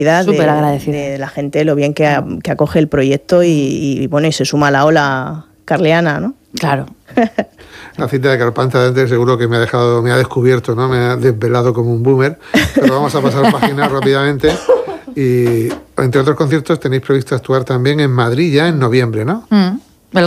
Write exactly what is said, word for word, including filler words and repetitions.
Súper agradecida. De, de la gente, lo bien que, a, que acoge el proyecto y, y, bueno, y se suma a la ola carleana, ¿no? Claro. La cita de Carpanta antes seguro que me ha dejado, me ha descubierto, ¿no? Me ha desvelado como un boomer, pero vamos a pasar página rápidamente. Y entre otros conciertos tenéis previsto actuar también en Madrid ya en noviembre, ¿no? Mm.